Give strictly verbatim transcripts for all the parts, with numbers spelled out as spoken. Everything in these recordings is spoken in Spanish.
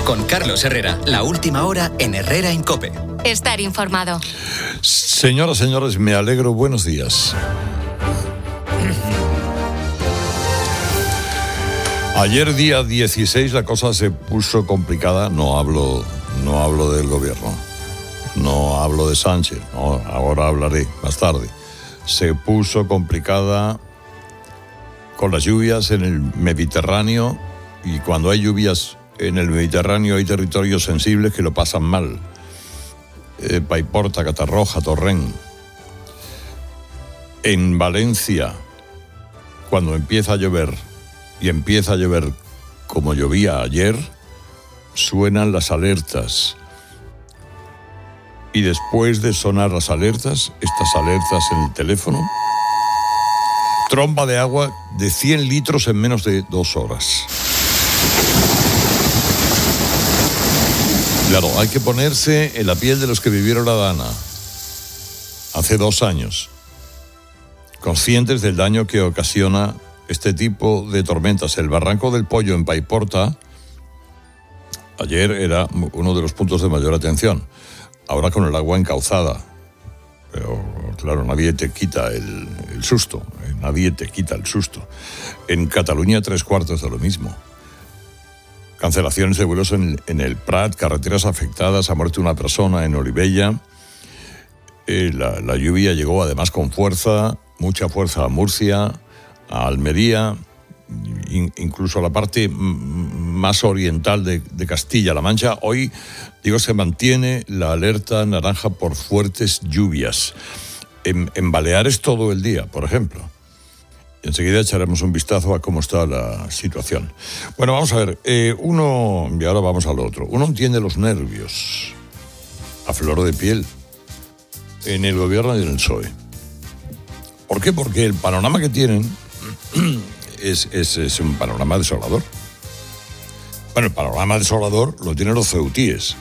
Con Carlos Herrera, la última hora en Herrera en COPE. Estar informado. Señoras, señores, me alegro. Buenos días. Ayer, día dieciséis, la cosa se puso complicada. No hablo, no hablo del gobierno. No hablo de Sánchez. No, ahora hablaré más tarde. Se puso complicada con las lluvias en el Mediterráneo, y cuando hay lluvias en el Mediterráneo hay territorios sensibles que lo pasan mal. Eh, Paiporta, Catarroja, Torrent. En Valencia, cuando empieza a llover, y empieza a llover como llovía ayer, suenan las alertas. Y después de sonar las alertas, estas alertas en el teléfono, tromba de agua de cien litros en menos de dos horas. Claro, hay que ponerse en la piel de los que vivieron la Dana hace dos años, conscientes del daño que ocasiona este tipo de tormentas. El Barranco del Pollo en Paiporta ayer era uno de los puntos de mayor atención. Ahora con el agua encauzada. Pero claro, nadie te quita el, el susto. Nadie te quita el susto. En Cataluña, tres cuartos de lo mismo. Cancelaciones de vuelos en, en el Prat, carreteras afectadas, ha muerto una persona en Olivella. Eh, la, la lluvia llegó además con fuerza, mucha fuerza a Murcia, a Almería, in, incluso a la parte m- más oriental de, de Castilla-La Mancha. Hoy, digo, se mantiene la alerta naranja por fuertes lluvias. En, en Baleares todo el día, por ejemplo. Enseguida echaremos un vistazo a cómo está la situación. Bueno, vamos a ver. Eh, uno, y ahora vamos al otro. Uno entiende los nervios a flor de piel en el gobierno y en el P S O E. ¿Por qué? Porque el panorama que tienen es, es, es un panorama desolador. Bueno, el panorama desolador lo tienen los ceutíes.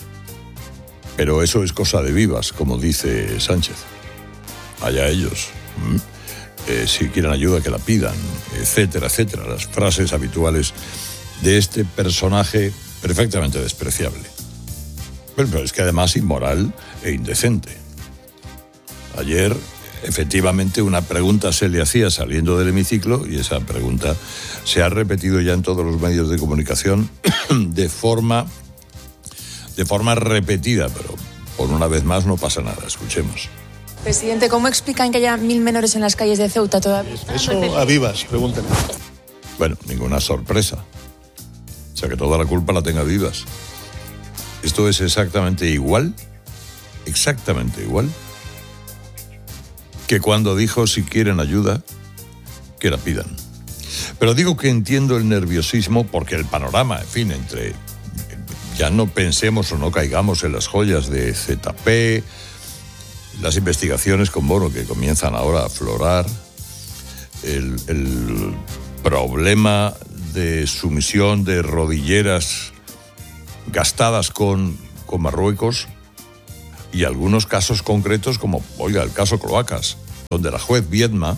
Pero eso es cosa de vivas, como dice Sánchez. Allá ellos. ¿Mm? Eh, si quieren ayuda, que la pidan, etcétera, etcétera. Las frases habituales de este personaje perfectamente despreciable. Pero, pero es que además inmoral e indecente. Ayer, efectivamente, una pregunta se le hacía saliendo del hemiciclo, y esa pregunta se ha repetido ya en todos los medios de comunicación de forma, de forma repetida, pero por una vez más no pasa nada. Escuchemos. Presidente, ¿cómo explican que haya mil menores en las calles de Ceuta todavía? Eso a Vivas, pregúntenle. Bueno, ninguna sorpresa. O sea, que toda la culpa la tenga Vivas. Esto es exactamente igual, exactamente igual, que cuando dijo si quieren ayuda, que la pidan. Pero digo que entiendo el nerviosismo porque el panorama, en fin, entre... Ya no pensemos o no caigamos en las joyas de Z P, las investigaciones con Bono que comienzan ahora a aflorar, el, el problema de sumisión de rodilleras gastadas con, con Marruecos, y algunos casos concretos como, oiga, el caso Cloacas, donde la juez Viedma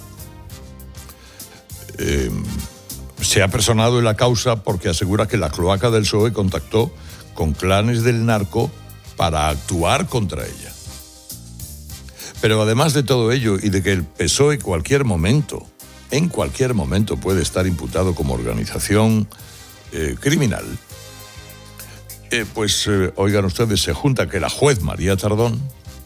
eh, se ha personado en la causa porque asegura que la cloaca del P S O E contactó con clanes del narco para actuar contra ella. Pero además de todo ello, y de que el P S O E cualquier momento, en cualquier momento puede estar imputado como organización eh, criminal, eh, pues, eh, oigan ustedes, se junta que la juez María Tardón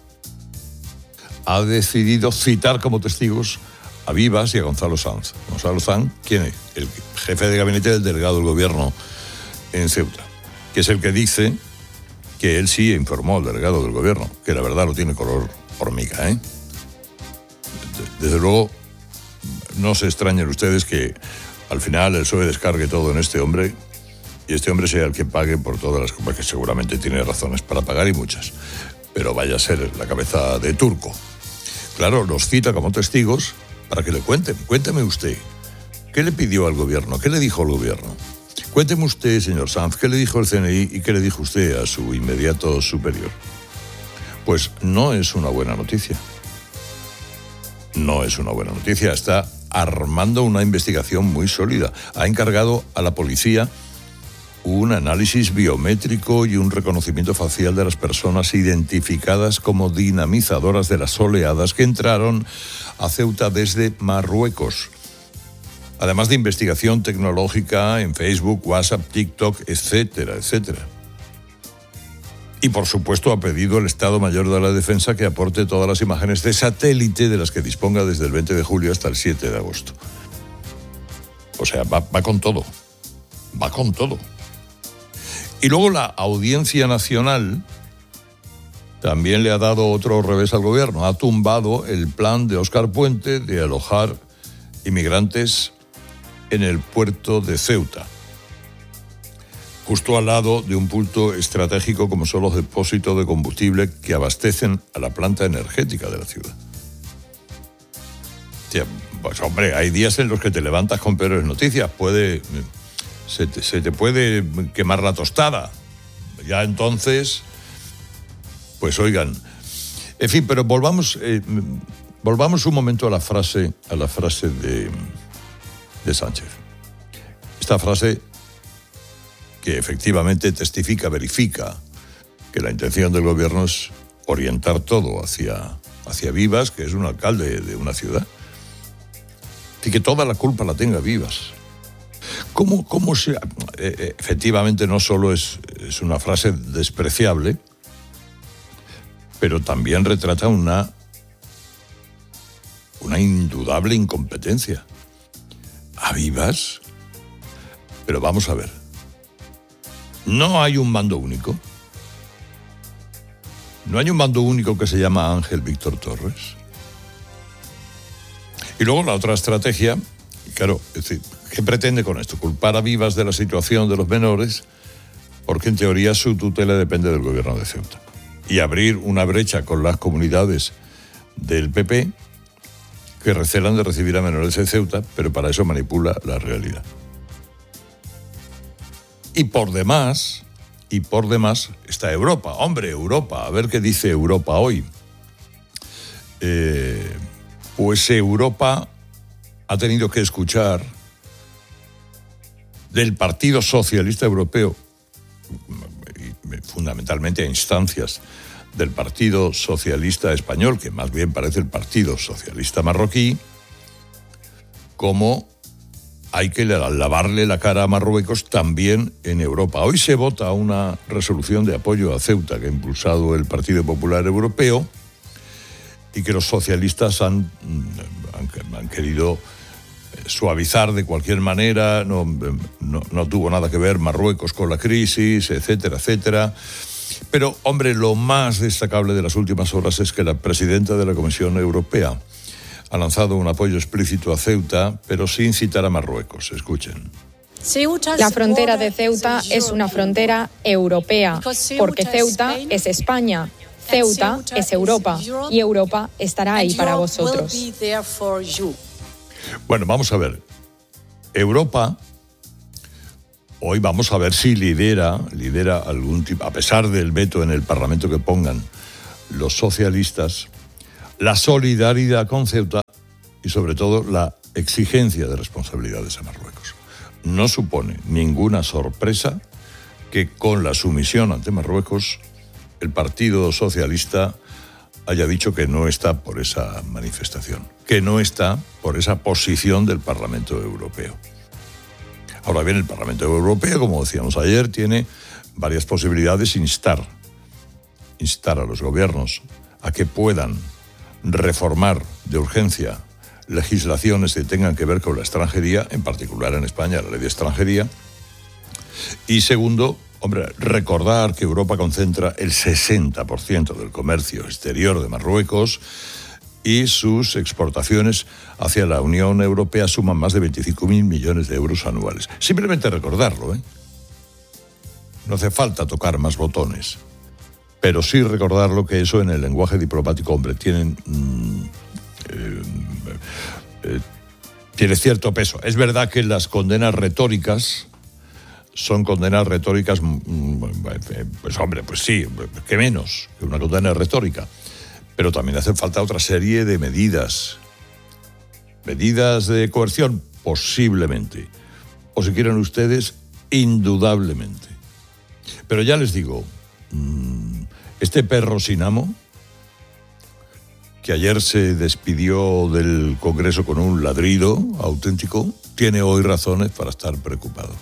ha decidido citar como testigos a Vivas y a Gonzalo Sanz. Gonzalo Sanz, ¿quién es? El jefe de gabinete del delegado del gobierno en Ceuta, que es el que dice que él sí informó al delegado del gobierno, que la verdad lo tiene color hormiga, ¿eh? Desde luego, no se extrañen ustedes que al final el P S O E descargue todo en este hombre, y este hombre sea el que pague por todas las cosas, que seguramente tiene razones para pagar, y muchas, pero vaya a ser la cabeza de turco. Claro, los cita como testigos para que le cuenten. Cuénteme usted, ¿qué le pidió al gobierno? ¿Qué le dijo al gobierno? Cuénteme usted, señor Sanz, ¿qué le dijo el C N I y qué le dijo usted a su inmediato superior? Pues no es una buena noticia. No es una buena noticia. Está armando una investigación muy sólida. Ha encargado a la policía un análisis biométrico y un reconocimiento facial de las personas identificadas como dinamizadoras de las oleadas que entraron a Ceuta desde Marruecos. Además de investigación tecnológica en Facebook, WhatsApp, TikTok, etcétera, etcétera. Y por supuesto ha pedido el Estado Mayor de la Defensa que aporte todas las imágenes de satélite de las que disponga desde el veinte de julio hasta el siete de agosto. O sea, va, va con todo. Va con todo. Y luego la Audiencia Nacional también le ha dado otro revés al gobierno. Ha tumbado el plan de Óscar Puente de alojar inmigrantes en el puerto de Ceuta, justo al lado de un punto estratégico como son los depósitos de combustible que abastecen a la planta energética de la ciudad. Tía, pues hombre, hay días en los que te levantas con peores noticias. Puede... Se te, se te puede quemar la tostada. Ya entonces, pues oigan. En fin, pero volvamos, eh, volvamos un momento a la frase, a la frase de, de Sánchez. Esta frase que efectivamente testifica, verifica que la intención del gobierno es orientar todo hacia, hacia Vivas, que es un alcalde de una ciudad, y que toda la culpa la tenga Vivas. ¿Cómo, cómo se...? Eh, efectivamente no solo es, es una frase despreciable, pero también retrata una, una indudable incompetencia. ¿A Vivas? Pero vamos a ver. No hay un mando único. No hay un mando único que se llama Ángel Víctor Torres. Y luego la otra estrategia, claro, es decir, ¿qué pretende con esto? Culpar a Vivas de la situación de los menores, porque en teoría su tutela depende del gobierno de Ceuta. Y abrir una brecha con las comunidades del P P que recelan de recibir a menores de Ceuta, pero para eso manipula la realidad. Y por demás, y por demás está Europa. Hombre, Europa, a ver qué dice Europa hoy. Eh, pues Europa ha tenido que escuchar del Partido Socialista Europeo, fundamentalmente a instancias del Partido Socialista Español, que más bien parece el Partido Socialista Marroquí, cómo hay que lavarle la cara a Marruecos también en Europa. Hoy se vota una resolución de apoyo a Ceuta que ha impulsado el Partido Popular Europeo y que los socialistas han, han, han querido suavizar de cualquier manera. No, no, no tuvo nada que ver Marruecos con la crisis, etcétera, etcétera. Pero, hombre, lo más destacable de las últimas horas es que la presidenta de la Comisión Europea ha lanzado un apoyo explícito a Ceuta, pero sin citar a Marruecos. Escuchen. La frontera de Ceuta es una frontera europea, porque Ceuta es España, Ceuta es Europa, y Europa estará ahí para vosotros. Bueno, vamos a ver. Europa, hoy vamos a ver si lidera, lidera algún tipo, a pesar del veto en el Parlamento que pongan los socialistas, la solidaridad con Ceuta y sobre todo la exigencia de responsabilidades a Marruecos. No supone ninguna sorpresa que con la sumisión ante Marruecos el Partido Socialista haya dicho que no está por esa manifestación, que no está por esa posición del Parlamento Europeo. Ahora bien, el Parlamento Europeo, como decíamos ayer, tiene varias posibilidades de instar, instar a los gobiernos a que puedan reformar de urgencia legislaciones que tengan que ver con la extranjería, en particular en España, la ley de extranjería. Y segundo, hombre, recordar que Europa concentra el sesenta por ciento del comercio exterior de Marruecos y sus exportaciones hacia la Unión Europea suman más de veinticinco mil millones de euros anuales. Simplemente recordarlo, ¿eh? No hace falta tocar más botones, pero sí recordarlo, que eso en el lenguaje diplomático, hombre, tienen, mmm, eh, eh, tiene cierto peso. Es verdad que las condenas retóricas son condenas retóricas, pues hombre, pues sí, qué menos que una condena retórica. Pero también hace falta otra serie de medidas. Medidas de coerción, posiblemente. O si quieren ustedes, indudablemente. Pero ya les digo, este perro sin amo, que ayer se despidió del Congreso con un ladrido auténtico, tiene hoy razones para estar preocupado.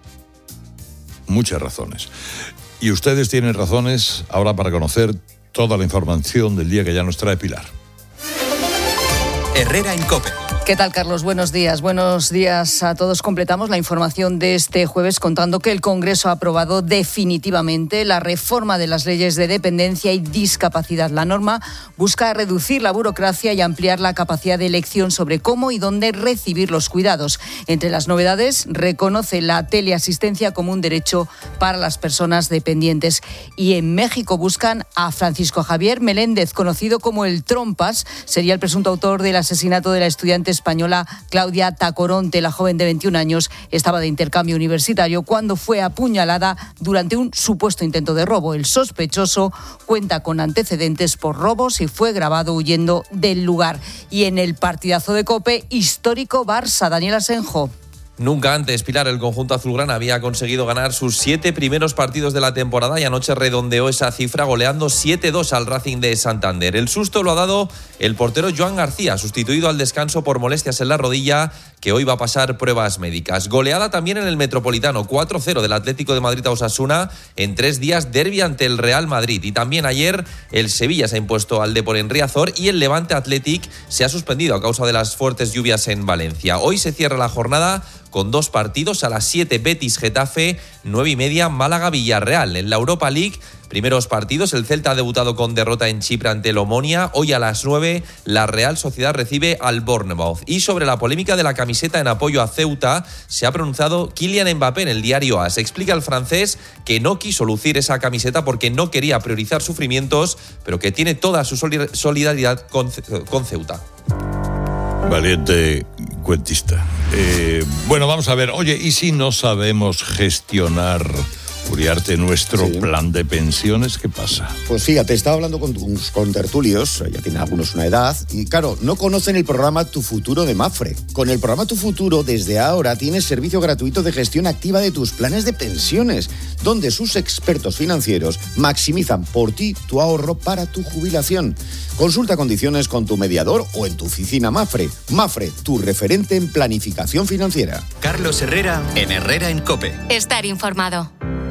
Muchas razones. Y ustedes tienen razones ahora para conocer toda la información del día que ya nos trae Pilar. Herrera en COPE. ¿Qué tal, Carlos? Buenos días. Buenos días a todos. Completamos la información de este jueves contando que el Congreso ha aprobado definitivamente la reforma de las leyes de dependencia y discapacidad. La norma busca reducir la burocracia y ampliar la capacidad de elección sobre cómo y dónde recibir los cuidados. Entre las novedades, reconoce la teleasistencia como un derecho para las personas dependientes. Y en México buscan a Francisco Javier Meléndez, conocido como el Trompas. Sería el presunto autor del asesinato de la estudiante española Claudia Tacoronte. La joven de veintiún años estaba de intercambio universitario cuando fue apuñalada durante un supuesto intento de robo. El sospechoso cuenta con antecedentes por robos y fue grabado huyendo del lugar. Y en el partidazo de COPE, histórico Barça, Daniel Asenjo. Nunca antes, Pilar, el conjunto azulgrana había conseguido ganar sus siete primeros partidos de la temporada y anoche redondeó esa cifra goleando siete dos al Racing de Santander. El susto lo ha dado el portero Joan García, sustituido al descanso por molestias en la rodilla, que hoy va a pasar pruebas médicas. Goleada también en el Metropolitano, cuatro cero del Atlético de Madrid a Osasuna en tres días, derbi ante el Real Madrid. Y también ayer el Sevilla se ha impuesto al Depor en Riazor y el Levante Athletic se ha suspendido a causa de las fuertes lluvias en Valencia. Hoy se cierra la jornada con dos partidos: a las siete Betis Getafe, nueve y media Málaga Villarreal. En la Europa League, primeros partidos, el Celta ha debutado con derrota en Chipre ante el Omonia. Hoy a las nueve la Real Sociedad recibe al Bournemouth. Y sobre la polémica de la camiseta en apoyo a Ceuta, se ha pronunciado Kylian Mbappé en el diario A S. Explica el francés que no quiso lucir esa camiseta porque no quería priorizar sufrimientos, pero que tiene toda su solidaridad con, con Ceuta. Valiente cuentista. Eh, bueno, vamos a ver. Oye, ¿y si no sabemos gestionar, Uriarte, nuestro sí. plan de pensiones? ¿Qué pasa? Pues fíjate, estaba hablando con tus contertulios, ya tienen algunos una edad, y claro, no conocen el programa Tu Futuro de Mapfre. Con el programa Tu Futuro, desde ahora, tienes servicio gratuito de gestión activa de tus planes de pensiones, donde sus expertos financieros maximizan por ti tu ahorro para tu jubilación. Consulta condiciones con tu mediador o en tu oficina Mapfre. Mapfre, tu referente en planificación financiera. Carlos Herrera en Herrera en COPE. Estar informado.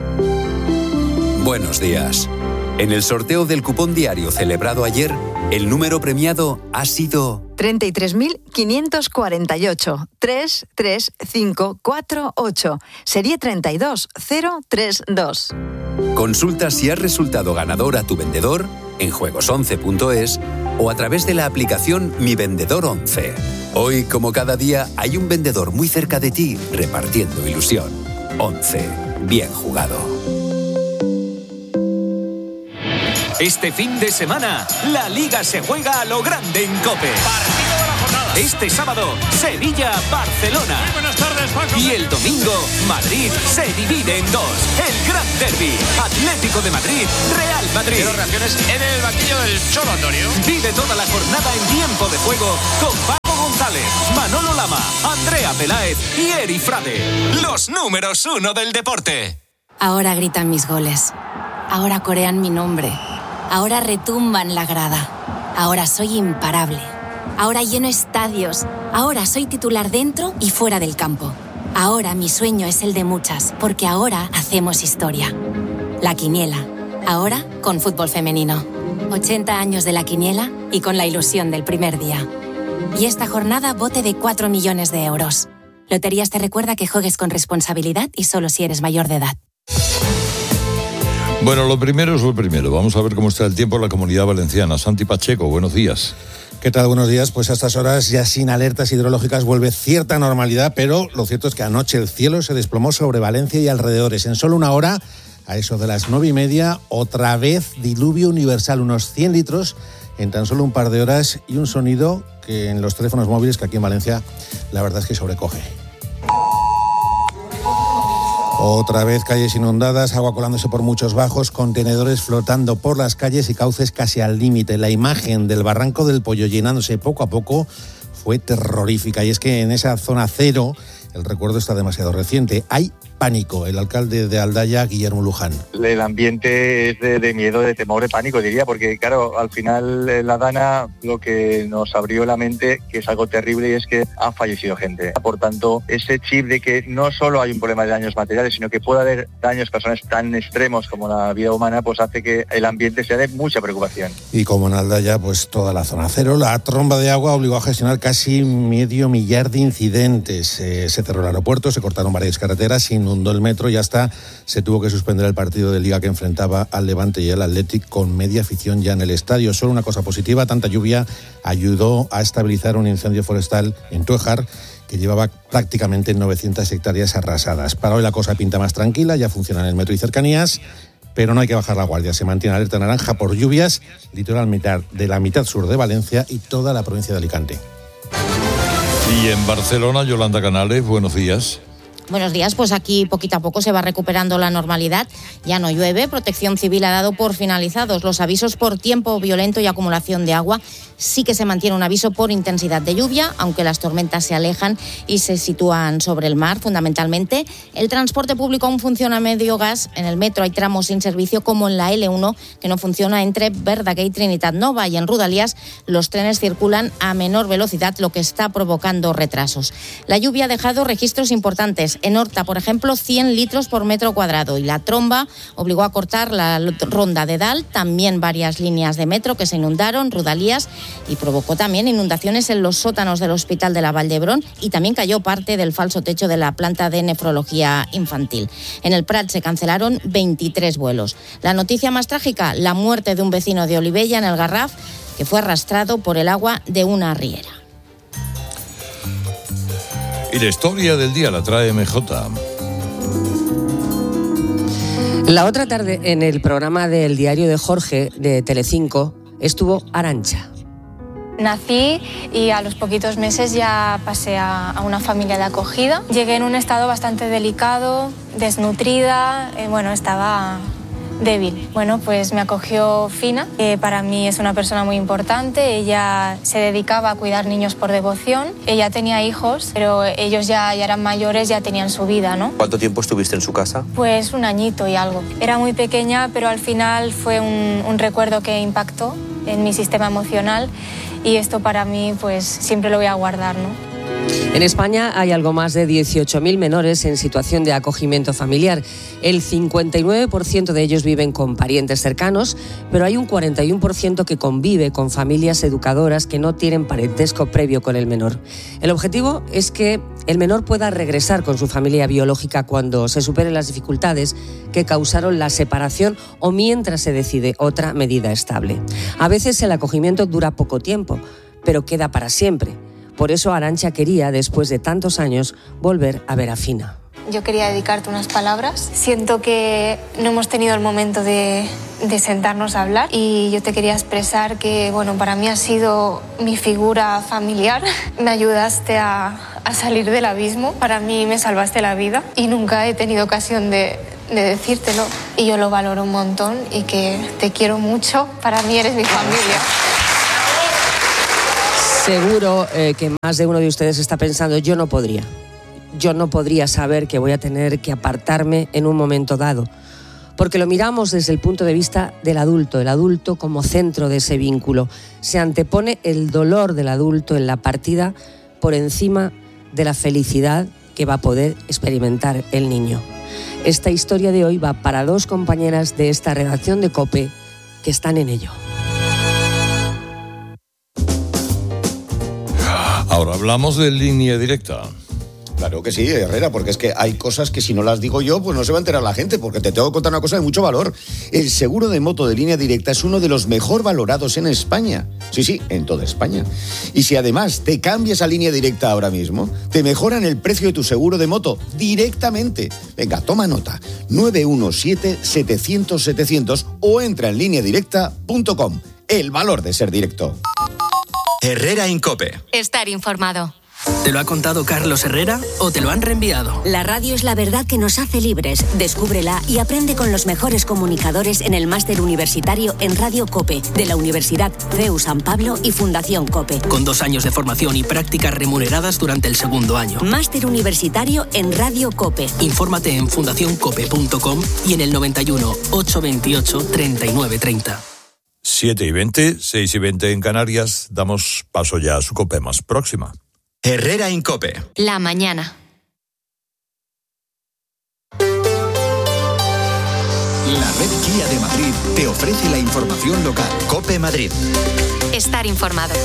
Buenos días. En el sorteo del cupón diario celebrado ayer, el número premiado ha sido treinta y tres mil quinientos cuarenta y ocho, tres tres cinco cuatro ocho, serie treinta y dos cero treinta y dos. Consulta si has resultado ganador a tu vendedor en juegos once punto es o a través de la aplicación Mi Vendedor once. Hoy, como cada día, hay un vendedor muy cerca de ti repartiendo ilusión. once. Bien jugado. Este fin de semana, la Liga se juega a lo grande en COPE. Partido de la jornada. Este sábado, Sevilla-Barcelona. Muy buenas tardes, Paco. Y el domingo, Madrid se divide en dos. El gran derbi, Atlético de Madrid, Real Madrid. Quiero reacciones en el banquillo del Cholo, Antonio. Vive toda la jornada en tiempo de juego con Paco González, Manolo Lama, Andrea Peláez y Eri Frade. Los números uno del deporte. Ahora gritan mis goles. Ahora corean mi nombre. Ahora retumban la grada. Ahora soy imparable. Ahora lleno estadios. Ahora soy titular dentro y fuera del campo. Ahora mi sueño es el de muchas, porque ahora hacemos historia. La Quiniela. Ahora con fútbol femenino. ochenta años de La Quiniela y con la ilusión del primer día. Y esta jornada bote de cuatro millones de euros. Loterías te recuerda que juegues con responsabilidad y solo si eres mayor de edad. Bueno, lo primero es lo primero. Vamos a ver cómo está el tiempo en la Comunidad Valenciana. Santi Pacheco, buenos días. ¿Qué tal? Buenos días. Pues a estas horas, ya sin alertas hidrológicas, vuelve cierta normalidad, pero lo cierto es que anoche el cielo se desplomó sobre Valencia y alrededores. En solo una hora, a eso de las nueve y media, otra vez diluvio universal, unos cien litros en tan solo un par de horas y un sonido que en los teléfonos móviles, que aquí en Valencia la verdad es que sobrecoge. Otra vez calles inundadas, agua colándose por muchos bajos, contenedores flotando por las calles y cauces casi al límite. La imagen del Barranco del Pollo llenándose poco a poco fue terrorífica. Y es que en esa zona cero el recuerdo está demasiado reciente. Hay pánico. El alcalde de Aldaya, Guillermo Luján. El ambiente es de, de miedo, de temor, de pánico, diría, porque claro, al final eh, la Dana lo que nos abrió la mente, que es algo terrible, y es que ha fallecido gente. Por tanto, ese chip de que no solo hay un problema de daños materiales, sino que puede haber daños personales tan extremos como la vida humana, pues hace que el ambiente sea de mucha preocupación. Y como en Aldaya, pues toda la zona cero, la tromba de agua obligó a gestionar casi medio millar de incidentes. Eh, se cerró el aeropuerto, se cortaron varias carreteras, se inundó el metro y hasta se tuvo que suspender el partido de Liga que enfrentaba al Levante y al Athletic, con media afición ya en el estadio. Solo una cosa positiva: tanta lluvia ayudó a estabilizar un incendio forestal en Tuejar que llevaba prácticamente novecientas hectáreas arrasadas. Para hoy la cosa pinta más tranquila, ya funcionan el metro y cercanías, pero no hay que bajar la guardia. Se mantiene alerta naranja por lluvias, litoral mitad de la mitad sur de Valencia y toda la provincia de Alicante. Y en Barcelona, Yolanda Canales, buenos días. Buenos días, pues aquí poquito a poco se va recuperando la normalidad. Ya no llueve, Protección Civil ha dado por finalizados los avisos por tiempo violento y acumulación de agua. Sí que se mantiene un aviso por intensidad de lluvia, aunque las tormentas se alejan y se sitúan sobre el mar, fundamentalmente. El transporte público aún funciona a medio gas. En el metro hay tramos sin servicio, como en la ele uno, que no funciona entre Verdaguer y Trinitat Nova, y en Rodalies los trenes circulan a menor velocidad, lo que está provocando retrasos. La lluvia ha dejado registros importantes. En Horta, por ejemplo, cien litros por metro cuadrado, y la tromba obligó a cortar la ronda de Dalt, también varias líneas de metro que se inundaron, Rodalies, y provocó también inundaciones en los sótanos del Hospital de la Vall d'Hebron, y también cayó parte del falso techo de la planta de nefrología infantil. En el Prat se cancelaron veintitrés vuelos. La noticia más trágica: la muerte de un vecino de Olivella, en el Garraf, que fue arrastrado por el agua de una riera. Y la historia del día la trae M J. La otra tarde, en el programa del Diario de Jorge de Telecinco, estuvo Arantxa. Nací y a los poquitos meses ya pasé a, a una familia de acogida. Llegué en un estado bastante delicado, desnutrida, eh, bueno, estaba débil. Bueno, pues me acogió Fina, que para mí es una persona muy importante. Ella se dedicaba a cuidar niños por devoción. Ella tenía hijos, pero ellos ya, ya eran mayores, ya tenían su vida, ¿no? ¿Cuánto tiempo estuviste en su casa? Pues un añito y algo. Era muy pequeña, pero al final fue un, un recuerdo que impactó en mi sistema emocional, y esto para mí pues siempre lo voy a guardar, ¿no? En España hay algo más de dieciocho mil menores en situación de acogimiento familiar. El cincuenta y nueve por ciento de ellos viven con parientes cercanos, pero hay un cuarenta y uno por ciento que convive con familias educadoras que no tienen parentesco previo con el menor. El objetivo es que el menor pueda regresar con su familia biológica cuando se superen las dificultades que causaron la separación o mientras se decide otra medida estable. A veces el acogimiento dura poco tiempo, pero queda para siempre. Por eso Arantxa quería, después de tantos años, volver a ver a Fina. Yo quería dedicarte unas palabras. Siento que no hemos tenido el momento de, de sentarnos a hablar, y yo te quería expresar que, bueno, para mí has sido mi figura familiar. Me ayudaste a, a salir del abismo. Para mí me salvaste la vida y nunca he tenido ocasión de, de decírtelo. Y yo lo valoro un montón y que te quiero mucho. Para mí eres mi familia. Seguro eh, que más de uno de ustedes está pensando: yo no podría. Yo no podría saber que voy a tener que apartarme en un momento dado. Porque lo miramos desde el punto de vista del adulto, el adulto como centro de ese vínculo. Se antepone el dolor del adulto en la partida por encima de la felicidad que va a poder experimentar el niño. Esta historia de hoy va para dos compañeras de esta redacción de COPE que están en ello. Ahora hablamos de Línea Directa. Claro que sí, Herrera, porque es que hay cosas que si no las digo yo, pues no se va a enterar la gente, porque te tengo que contar una cosa de mucho valor. El seguro de moto de Línea Directa es uno de los mejor valorados en España. Sí, sí, en toda España. Y si además te cambias a Línea Directa ahora mismo, te mejoran el precio de tu seguro de moto directamente. Venga, toma nota. nueve uno siete, setecientos, setecientos o entra en línea directa punto com. El valor de ser directo. Herrera en COPE. Estar informado. ¿Te lo ha contado Carlos Herrera o te lo han reenviado? La radio es la verdad que nos hace libres. Descúbrela y aprende con los mejores comunicadores en el máster universitario en Radio COPE de la Universidad C E U San Pablo y Fundación COPE. Con dos años de formación y prácticas remuneradas durante el segundo año. Máster universitario en Radio COPE. Infórmate en fundación cope punto com y en el noventa y uno, ochocientos veintiocho, treinta y nueve treinta. siete y veinte, seis y veinte en Canarias. Damos paso ya a su COPE más próxima. Herrera en COPE. La mañana. La red Kia de Madrid te ofrece la información local. COPE Madrid. Estar informado.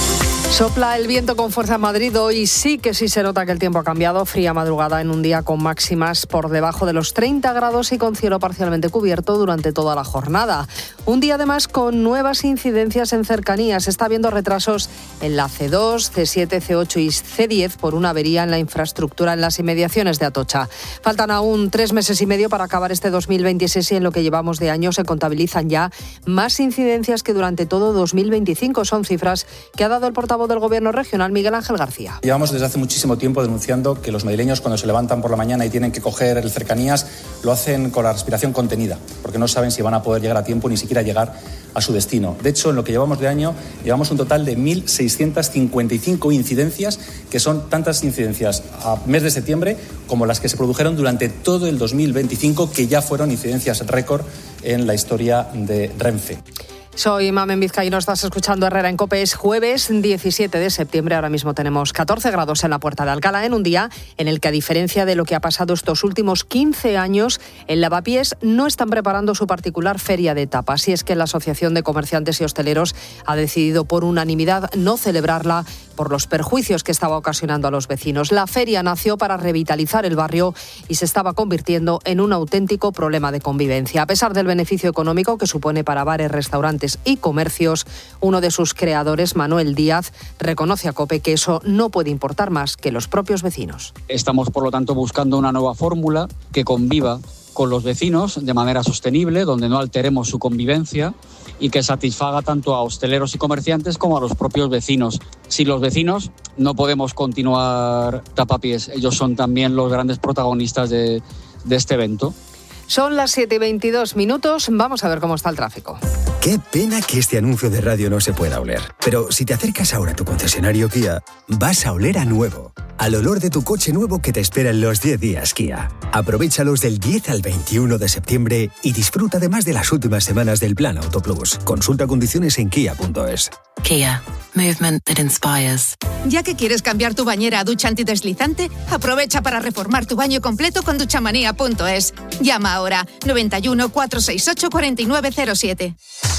Sopla el viento con fuerza en Madrid. Hoy sí que sí se nota que el tiempo ha cambiado. Fría madrugada en un día con máximas por debajo de los treinta grados y con cielo parcialmente cubierto durante toda la jornada. Un día además con nuevas incidencias en cercanías. Está habiendo retrasos en la ce dos, ce siete, ce ocho y ce diez por una avería en la infraestructura en las inmediaciones de Atocha. Faltan aún tres meses y medio para acabar este dos mil veintiséis y en lo que llevamos de año se contabilizan ya más incidencias que durante todo dos mil veinticinco. Son cifras que ha dado el portavoz del Gobierno regional, Miguel Ángel García. Llevamos desde hace muchísimo tiempo denunciando que los madrileños cuando se levantan por la mañana y tienen que coger el cercanías lo hacen con la respiración contenida, porque no saben si van a poder llegar a tiempo ni siquiera llegar a su destino. De hecho, en lo que llevamos de año, llevamos un total de mil seiscientas cincuenta y cinco incidencias, que son tantas incidencias a mes de septiembre como las que se produjeron durante todo el dos mil veinticinco, que ya fueron incidencias récord en la historia de Renfe. Soy Mamen Vizcaíno, estás escuchando Herrera en COPE. Es jueves diecisiete de septiembre, ahora mismo tenemos catorce grados en la Puerta de Alcalá, en un día en el que, a diferencia de lo que ha pasado estos últimos quince años, en Lavapiés no están preparando su particular feria de tapas. Y es que la Asociación de Comerciantes y Hosteleros ha decidido por unanimidad no celebrarla por los perjuicios que estaba ocasionando a los vecinos. La feria nació para revitalizar el barrio y se estaba convirtiendo en un auténtico problema de convivencia. A pesar del beneficio económico que supone para bares, restaurantes y comercios, uno de sus creadores, Manuel Díaz, reconoce a COPE que eso no puede importar más que los propios vecinos. Estamos, por lo tanto, buscando una nueva fórmula que conviva con los vecinos de manera sostenible, donde no alteremos su convivencia y que satisfaga tanto a hosteleros y comerciantes como a los propios vecinos. Sin los vecinos no podemos continuar tapapiés, ellos son también los grandes protagonistas de, de este evento. Son las siete y veintidós minutos, vamos a ver cómo está el tráfico. Qué pena que este anuncio de radio no se pueda oler. Pero si te acercas ahora a tu concesionario Kia, vas a oler a nuevo. Al olor de tu coche nuevo que te espera en los diez días Kia. Aprovéchalos del diez al veintiuno de septiembre y disfruta además de las últimas semanas del Plan Auto Plus. Consulta condiciones en kia punto es. Kia. Movement that inspires. Ya que quieres cambiar tu bañera a ducha antideslizante, aprovecha para reformar tu baño completo con duchamanía punto es. Llama ahora noventa y uno, cuatrocientos sesenta y ocho, cuarenta y nueve cero siete.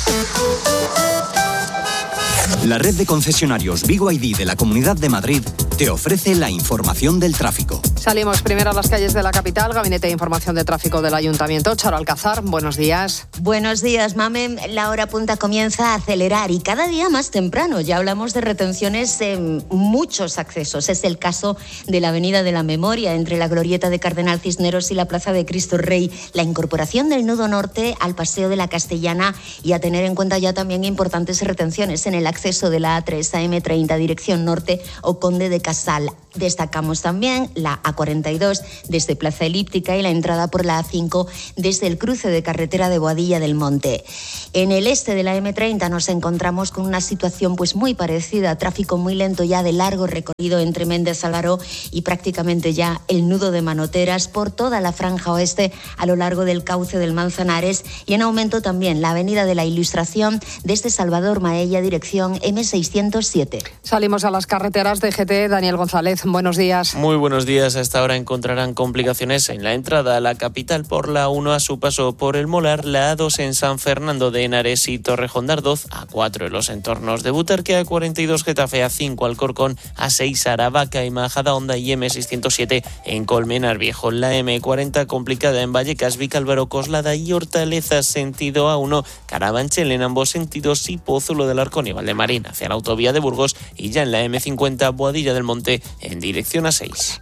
La red de concesionarios Vigo I D de la Comunidad de Madrid te ofrece la información del tráfico. Salimos primero a las calles de la capital. Gabinete de Información de Tráfico del Ayuntamiento. Charo Alcázar, buenos días. Buenos días, Mamen. La hora punta comienza a acelerar y cada día más temprano. Ya hablamos de retenciones en muchos accesos. Es el caso de la Avenida de la Memoria, entre la Glorieta de Cardenal Cisneros y la Plaza de Cristo Rey. La incorporación del nudo norte al Paseo de la Castellana y a tener en cuenta ya también importantes retenciones en el acceso de la A tres a eme treinta, dirección norte o Conde de Casal. Destacamos también la A cuarenta y dos desde Plaza Elíptica y la entrada por la A cinco desde el cruce de carretera de Boadilla del Monte. En el este de la eme treinta nos encontramos con una situación pues muy parecida, tráfico muy lento ya de largo recorrido entre Méndez Álvaro y prácticamente ya el nudo de Manoteras por toda la franja oeste a lo largo del cauce del Manzanares y en aumento también la Avenida de la Ilustración desde Salvador Maella, dirección eme seiscientos siete. Salimos a las carreteras de G T. Daniel González, buenos días. Muy buenos días. A esta hora encontrarán complicaciones en la entrada a la capital por la uno a su paso por el Molar, la A dos en San Fernando de Henares y Torrejón de Ardoz, A cuatro en los entornos de Butarque, A cuarenta y dos Getafe, A cinco Alcorcón, A seis Aravaca y Majadahonda y eme seiscientos siete en Colmenar Viejo. La eme cuarenta complicada en Vallecas, Vicálvaro, Coslada y Hortaleza, sentido A uno, Carabanchel en ambos sentidos y Pozuelo del Arcón y Valdemarín hacia la autovía de Burgos y ya en la eme cincuenta Boadilla del Monte en dirección A seis. Y enseguida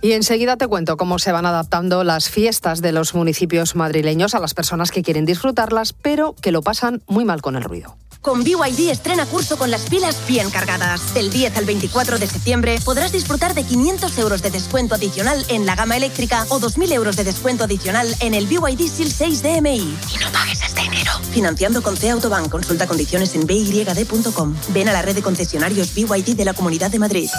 Enseguida te cuento cómo se van adaptando las fiestas de los municipios madrileños a las personas que quieren disfrutarlas, pero que lo pasan muy mal con el ruido. Con B Y D estrena curso con las pilas bien cargadas. Del diez al veinticuatro de septiembre podrás disfrutar de quinientos euros de descuento adicional en la gama eléctrica o dos mil euros de descuento adicional en el B Y D S I L seis D M I. Y no pagues hasta enero. Financiando con C Autobank. Consulta condiciones en b y d punto com. Ven a la red de concesionarios B Y D de la Comunidad de Madrid.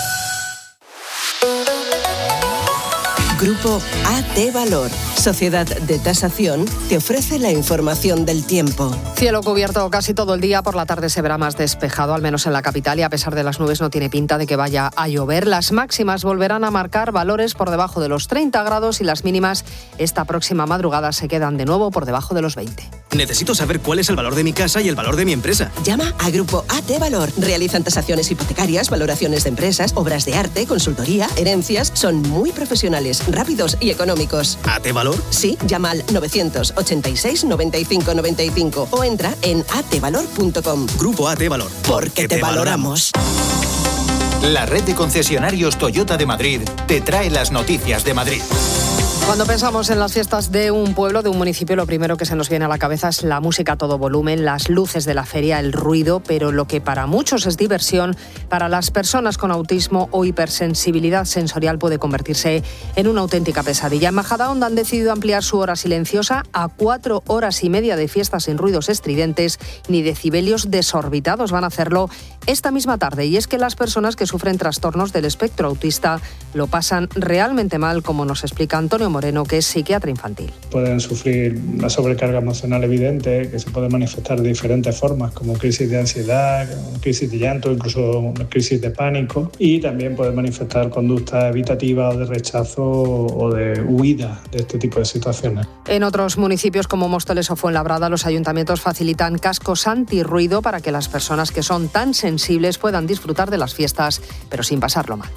Grupo A T Valor, sociedad de tasación, te ofrece la información del tiempo. Cielo cubierto casi todo el día, por la tarde se verá más despejado, al menos en la capital, y a pesar de las nubes no tiene pinta de que vaya a llover. Las máximas volverán a marcar valores por debajo de los treinta grados y las mínimas esta próxima madrugada se quedan de nuevo por debajo de los veinte. Necesito saber cuál es el valor de mi casa y el valor de mi empresa. Llama a Grupo A T Valor. Realizan tasaciones hipotecarias, valoraciones de empresas, obras de arte, consultoría, herencias. Son muy profesionales, rápidos y económicos. ¿A T Valor? Sí, llama al novecientos ochenta y seis noventa y cinco noventa y cinco o entra en a t valor punto com. Grupo A T Valor. Porque te valoramos. La red de concesionarios Toyota de Madrid te trae las noticias de Madrid. Cuando pensamos en las fiestas de un pueblo, de un municipio, lo primero que se nos viene a la cabeza es la música a todo volumen, las luces de la feria, el ruido, pero lo que para muchos es diversión, para las personas con autismo o hipersensibilidad sensorial puede convertirse en una auténtica pesadilla. En Majadahonda han decidido ampliar su hora silenciosa a cuatro horas y media de fiestas sin ruidos estridentes ni decibelios desorbitados. Van a hacerlo esta misma tarde, y es que las personas que sufren trastornos del espectro autista lo pasan realmente mal, como nos explica Antonio Moreno, que es psiquiatra infantil. Pueden sufrir una sobrecarga emocional evidente que se puede manifestar de diferentes formas, como crisis de ansiedad, crisis de llanto, incluso una crisis de pánico, y también pueden manifestar conductas evitativas o de rechazo o de huida de este tipo de situaciones. En otros municipios como Móstoles o Fuenlabrada, los ayuntamientos facilitan cascos antirruido para que las personas que son tan sensibles puedan disfrutar de las fiestas, pero sin pasarlo mal.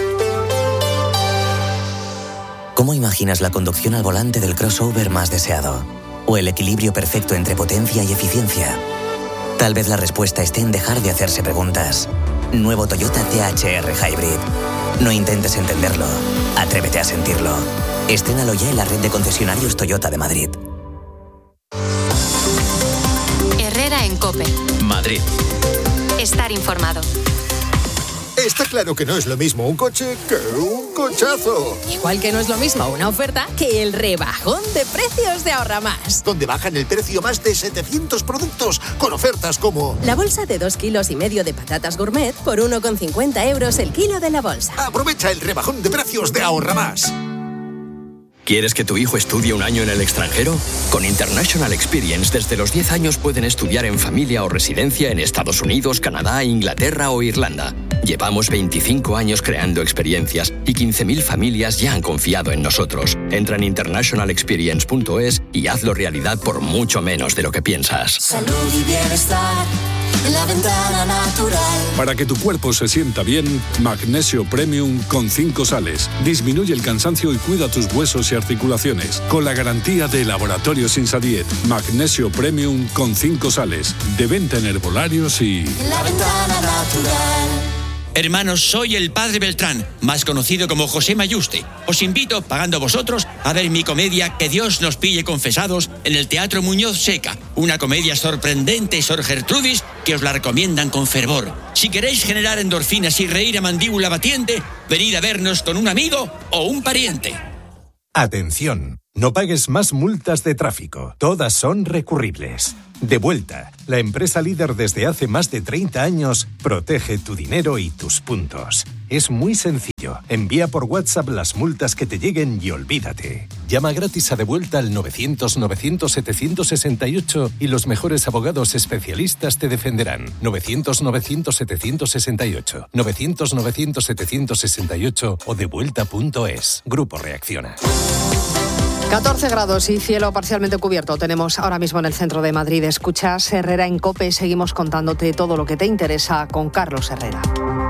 ¿Cómo imaginas la conducción al volante del crossover más deseado? ¿O el equilibrio perfecto entre potencia y eficiencia? Tal vez la respuesta esté en dejar de hacerse preguntas. Nuevo Toyota T H R Hybrid. No intentes entenderlo. Atrévete a sentirlo. Estrénalo ya en la red de concesionarios Toyota de Madrid. Herrera en COPE. Madrid. Estar informado. Está claro que no es lo mismo un coche que un cochazo. Igual que no es lo mismo una oferta que el rebajón de precios de Ahorra Más. Donde bajan el precio más de setecientos productos con ofertas como... La bolsa de dos kilos y medio de patatas gourmet por uno con cincuenta euros el kilo de la bolsa. Aprovecha el rebajón de precios de Ahorra Más. ¿Quieres que tu hijo estudie un año en el extranjero? Con International Experience, desde los diez años pueden estudiar en familia o residencia en Estados Unidos, Canadá, Inglaterra o Irlanda. Llevamos veinticinco años creando experiencias y quince mil familias ya han confiado en nosotros. Entra en international experience punto es y hazlo realidad por mucho menos de lo que piensas. Salud y bienestar en la ventana natural. Para que tu cuerpo se sienta bien, Magnesio Premium con cinco sales. Disminuye el cansancio y cuida tus huesos y articulaciones. Con la garantía de Laboratorios Insadiet. Magnesio Premium con cinco sales. De venta en herbolarios y... En la ventana natural. Hermanos, soy el Padre Beltrán, más conocido como José Mayuste. Os invito, pagando vosotros, a ver mi comedia Que Dios nos pille confesados en el Teatro Muñoz Seca. Una comedia sorprendente, Sor Gertrudis, que os la recomiendan con fervor. Si queréis generar endorfinas y reír a mandíbula batiente, venid a vernos con un amigo o un pariente. Atención, no pagues más multas de tráfico. Todas son recurribles. Devuelta, la empresa líder desde hace más de treinta años, protege tu dinero y tus puntos. Es muy sencillo. Envía por WhatsApp las multas que te lleguen y olvídate. Llama gratis a Devuelta al novecientos novecientos setecientos sesenta y ocho y los mejores abogados especialistas te defenderán. novecientos novecientos setecientos sesenta y ocho, novecientos novecientos setecientos sesenta y ocho o devuelta punto es. Grupo Reacciona. catorce grados y cielo parcialmente cubierto tenemos ahora mismo en el centro de Madrid. Escuchas Herrera en COPE. Seguimos contándote todo lo que te interesa con Carlos Herrera.